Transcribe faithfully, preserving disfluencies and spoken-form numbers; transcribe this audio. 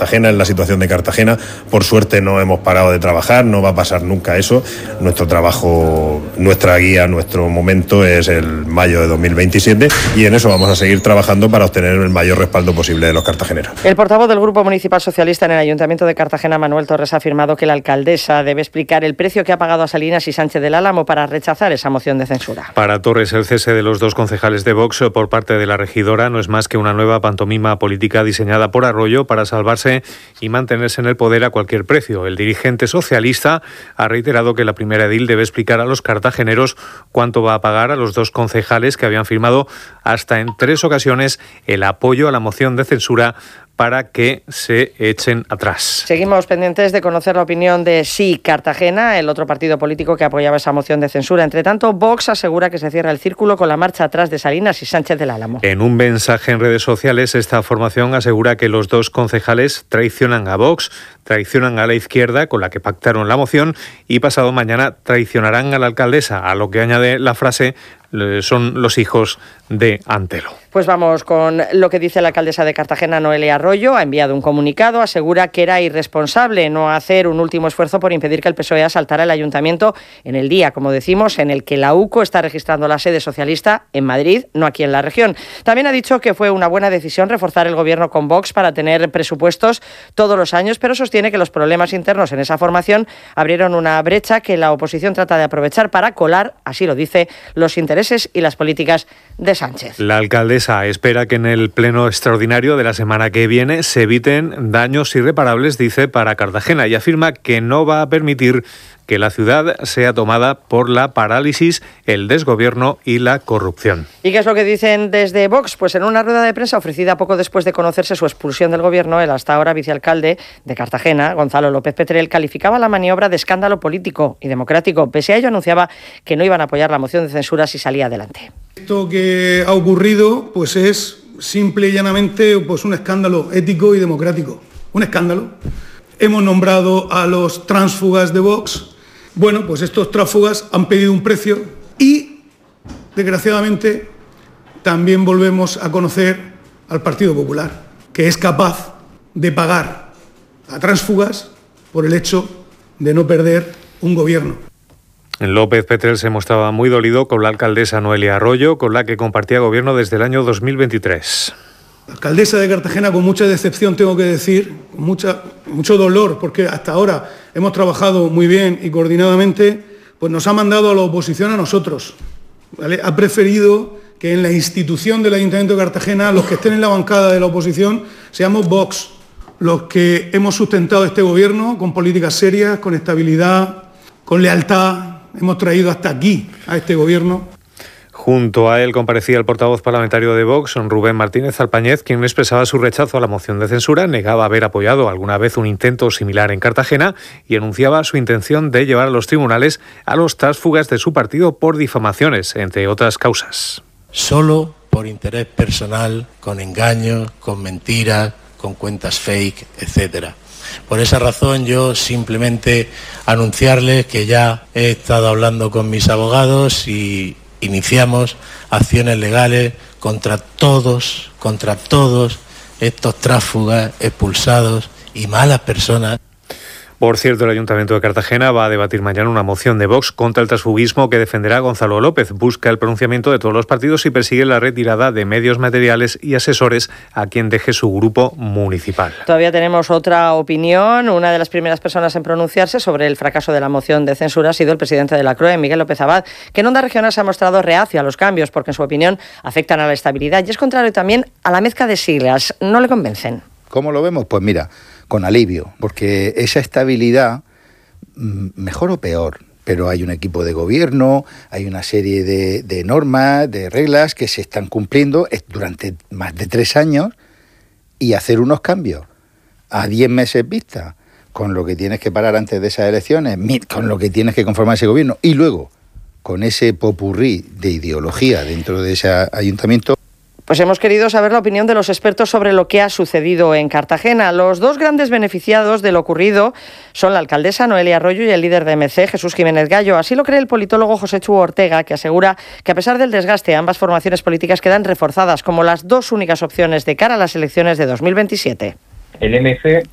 Cartagena, es la situación de Cartagena. Por suerte no hemos parado de trabajar, no va a pasar nunca eso. Nuestro trabajo, nuestra guía, nuestro momento es el mayo de dos mil veintisiete y en eso vamos a seguir trabajando para obtener el mayor respaldo posible de los cartageneros. El portavoz del Grupo Municipal Socialista en el Ayuntamiento de Cartagena, Manuel Torres, ha afirmado que la alcaldesa debe explicar el precio que ha pagado a Salinas y Sánchez del Álamo para rechazar esa moción de censura. Para Torres, el cese de los dos concejales de Vox por parte de la regidora no es más que una nueva pantomima política diseñada por Arroyo para salvarse y mantenerse en el poder a cualquier precio. El dirigente socialista ha reiterado que la primera edil debe explicar a los cartageneros cuánto va a pagar a los dos concejales que habían firmado hasta en tres ocasiones el apoyo a la moción de censura para que se echen atrás. Seguimos pendientes de conocer la opinión de Sí Cartagena, el otro partido político que apoyaba esa moción de censura. Entre tanto, Vox asegura que se cierra el círculo con la marcha atrás de Salinas y Sánchez del Álamo. En un mensaje en redes sociales, esta formación asegura que los dos concejales traicionan a Vox, traicionan a la izquierda con la que pactaron la moción y pasado mañana traicionarán a la alcaldesa, a lo que añade la frase son los hijos de Antelo. Pues vamos con lo que dice la alcaldesa de Cartagena, Noelia Arroyo. Ha enviado un comunicado, asegura que era irresponsable no hacer un último esfuerzo por impedir que el P S O E asaltara el ayuntamiento en el día, como decimos, en el que la U C O está registrando la sede socialista en Madrid, no aquí en la región. También ha dicho que fue una buena decisión reforzar el gobierno con Vox para tener presupuestos todos los años, pero sostiene que los problemas internos en esa formación abrieron una brecha que la oposición trata de aprovechar para colar, así lo dice, los intereses y las políticas de Sánchez. La alcaldesa espera que en el pleno extraordinario de la semana que viene se eviten daños irreparables, dice, para Cartagena, y afirma que no va a permitir que la ciudad sea tomada por la parálisis, el desgobierno y la corrupción. ¿Y qué es lo que dicen desde Vox? Pues en una rueda de prensa ofrecida poco después de conocerse su expulsión del gobierno, el hasta ahora vicealcalde de Cartagena, Gonzalo López Petrel, calificaba la maniobra de escándalo político y democrático. Pese a ello, anunciaba que no iban a apoyar la moción de censura si salía adelante. Esto que ha ocurrido pues es simple y llanamente pues un escándalo ético y democrático. Un escándalo. Hemos nombrado a los tránsfugas de Vox. Bueno, pues estos tránsfugas han pedido un precio y, desgraciadamente, también volvemos a conocer al Partido Popular, que es capaz de pagar a tránsfugas por el hecho de no perder un gobierno. López Petrel se mostraba muy dolido con la alcaldesa Noelia Arroyo, con la que compartía gobierno desde el año dos mil veintitrés. La alcaldesa de Cartagena, con mucha decepción, tengo que decir, con mucha, mucho dolor, porque hasta ahora hemos trabajado muy bien y coordinadamente, pues nos ha mandado a la oposición a nosotros, ¿vale? Ha preferido que en la institución del Ayuntamiento de Cartagena, los que estén en la bancada de la oposición, seamos Vox, los que hemos sustentado este gobierno con políticas serias, con estabilidad, con lealtad. Hemos traído hasta aquí a este gobierno. Junto a él comparecía el portavoz parlamentario de Vox, Rubén Martínez Alpañez, quien expresaba su rechazo a la moción de censura, negaba haber apoyado alguna vez un intento similar en Cartagena y anunciaba su intención de llevar a los tribunales a los tránsfugas de su partido por difamaciones, entre otras causas. Solo por interés personal, con engaños, con mentiras, con cuentas fake, etcétera. Por esa razón yo simplemente anunciarles que ya he estado hablando con mis abogados y iniciamos acciones legales contra todos, contra todos estos tránsfugas, expulsados y malas personas. Por cierto, el Ayuntamiento de Cartagena va a debatir mañana una moción de Vox contra el transfuguismo que defenderá Gonzalo López. Busca el pronunciamiento de todos los partidos y persigue la retirada de medios materiales y asesores a quien deje su grupo municipal. Todavía tenemos otra opinión. Una de las primeras personas en pronunciarse sobre el fracaso de la moción de censura ha sido el presidente de la C R O E, Miguel López Abad, que en Onda Regional se ha mostrado reacio a los cambios porque, en su opinión, afectan a la estabilidad y es contrario también a la mezcla de siglas. No le convencen. ¿Cómo lo vemos? Pues mira, con alivio, porque esa estabilidad, mejor o peor, pero hay un equipo de gobierno, hay una serie de, de normas, de reglas que se están cumpliendo durante más de tres años y hacer unos cambios a diez meses vista, con lo que tienes que parar antes de esas elecciones, con lo que tienes que conformar ese gobierno y luego con ese popurrí de ideología dentro de ese ayuntamiento. Pues hemos querido saber la opinión de los expertos sobre lo que ha sucedido en Cartagena. Los dos grandes beneficiados de lo ocurrido son la alcaldesa Noelia Arroyo y el líder de M C, Jesús Jiménez Gallo. Así lo cree el politólogo José Chu Ortega, que asegura que a pesar del desgaste, ambas formaciones políticas quedan reforzadas como las dos únicas opciones de cara a las elecciones de dos mil veintisiete. El M C